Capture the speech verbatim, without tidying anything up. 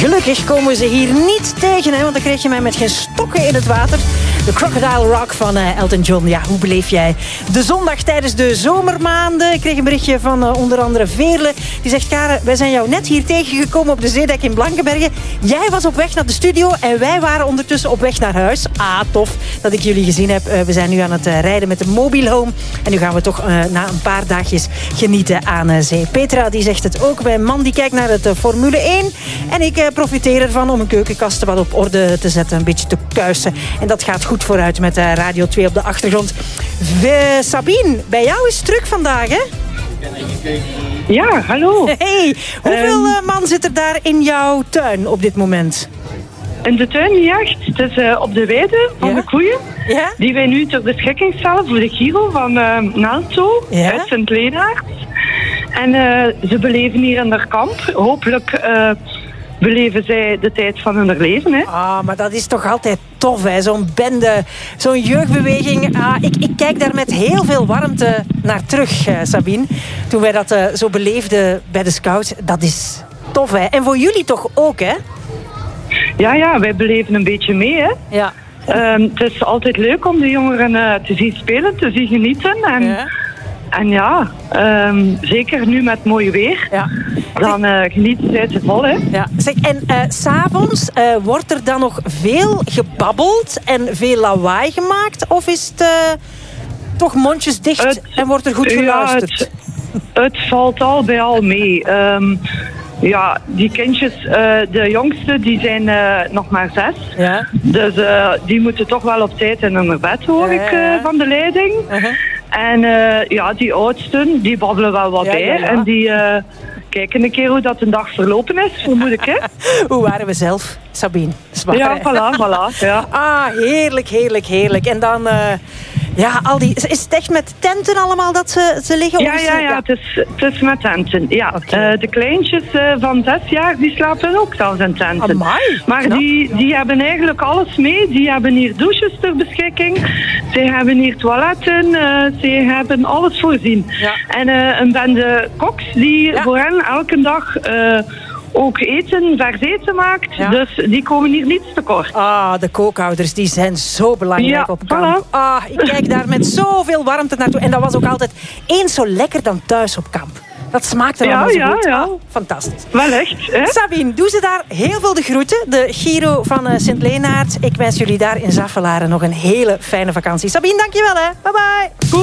Gelukkig komen ze hier niet tegen, hè, want dan kreeg je mij met geen stokken in het water. De Crocodile Rock van uh, Elton John. Ja, hoe beleef jij de zondag tijdens de zomermaanden? Ik kreeg een berichtje van uh, onder andere Veerle. Die zegt, Karen, wij zijn jou net hier tegengekomen op de zeedek in Blankenbergen. Jij was op weg naar de studio en wij waren ondertussen op weg naar huis. Ah, tof dat ik jullie gezien heb. Uh, we zijn nu aan het uh, rijden met de Mobile Home. En nu gaan we toch uh, na een paar dagjes genieten aan uh, zee. Petra die zegt het ook. Mijn man die kijkt naar het uh, Formule één. En ik uh, profiteer ervan om een keukenkast wat op orde te zetten. Een beetje te kuisen. En dat gaat goed vooruit met uh, Radio twee op de achtergrond. We, Sabine, bij jou is het druk vandaag, hè? Ja, hallo. Hey, hoeveel uh, man zit er daar in jouw tuin op dit moment? In de tuin niet echt. Het is uh, op de weide van Ja? de koeien. Ja? Die wij nu ter beschikking stellen voor de Giro van uh, Nalto Ja? uit Sint-Lenaert. En uh, ze beleven hier in haar kamp. Hopelijk uh, beleven zij de tijd van hun leven. Hè. Ah, maar dat is toch altijd tof, hè? Zo'n bende, zo'n jeugdbeweging. Ah, ik, ik kijk daar met heel veel warmte naar terug, uh, Sabine. Toen wij dat uh, zo beleefden bij de Scouts. Dat is tof, hè? En voor jullie toch ook, hè? Ja, ja, wij beleven een beetje mee. Hè. Ja. Um, het is altijd leuk om de jongeren uh, te zien spelen, te zien genieten. En Ja. En ja, um, zeker nu met mooi weer, Ja. dan uh, genieten zij te vol, hè. Ja. Zeg, en uh, 's avonds uh, wordt er dan nog veel gebabbeld en veel lawaai gemaakt? Of is het uh, toch mondjes dicht Het- en wordt er goed geluisterd? Ja, het, het valt al bij al mee. Um, ja, die kindjes, uh, de jongste, die zijn uh, nog maar zes. Ja. Dus uh, die moeten toch wel op tijd in hun bed, hoor Ja, ik, ja. uh, van de leiding. Uh-huh. En uh, ja, die oudsten, die babbelen wel wat Ja, bij. ja, ja. En die uh, kijken een keer hoe dat een dag verlopen is, vermoed ik, hè. Hoe waren we zelf, Sabine? Zwaar, Ja, hè? voilà, voilà. Ja. Ah, heerlijk, heerlijk, heerlijk. En dan, uh, ja, al die... Is het echt met tenten allemaal dat ze, ze liggen? Of Ja, is ja, het- ja, het is, het is met tenten. Ja. Oké. Eh, de kleintjes uh, van zes jaar, die slapen ook zelfs in tenten. Amai, maar knap. die, die hebben eigenlijk alles mee. Die hebben hier douches ter beschikking. Ze hebben hier toiletten. Uh, ze hebben alles voorzien. Ja. En uh, een bende koks die Ja. voor hen elke dag... Uh, ook eten, vers eten maakt. Ja. Dus die komen hier niets tekort. Ah, de kookouders, die zijn zo belangrijk Ja, op kamp. voilà. Ah, ik kijk daar met zoveel warmte naartoe. En dat was ook altijd eens zo lekker dan thuis op kamp. Dat smaakte Ja, allemaal zo ja, goed. ja. Ah, fantastisch. Wel echt, hè? Sabine, doe ze daar heel veel de groeten. De Giro van uh, Sint-Lenaert. Ik wens jullie daar in Zaffelaren nog een hele fijne vakantie. Sabine, dankjewel, hè. Bye bye.